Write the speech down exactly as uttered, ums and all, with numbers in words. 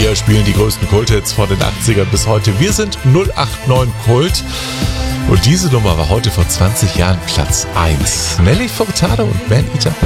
Wir spielen die größten Kulthits von den achtzigern bis heute. Wir sind null acht neun Kult. Und diese Nummer war heute vor zwanzig Jahren Platz eins. Nelly Furtado und Man Eater.